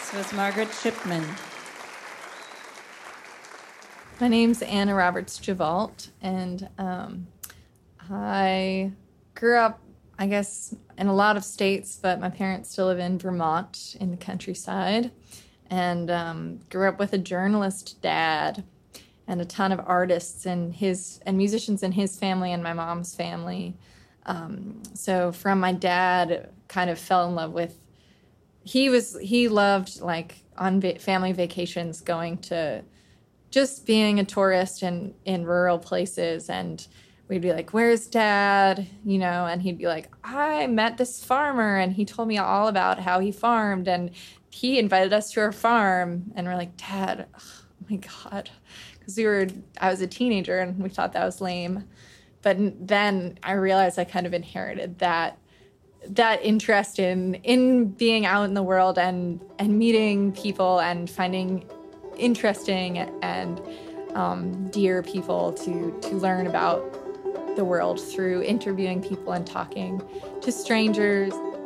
This was Margaret Shipman. My name's Anna Roberts Javalt, and I grew up, I guess, in a lot of states, but my parents still live in Vermont in the countryside, and grew up with a journalist dad and a ton of artists and musicians in his family and my mom's family. So from my dad, kind of fell in love with. He loved, like, on family vacations, going to just being a tourist in rural places, and we'd be like, "Where's Dad?" And he'd be like, "I met this farmer and he told me all about how he farmed and he invited us to our farm." And we're like, "Dad, oh my God." Because I was a teenager and we thought that was lame. But then I realized I kind of inherited that interest in being out in the world and meeting people and finding interesting and dear people to learn about the world through interviewing people and talking to strangers.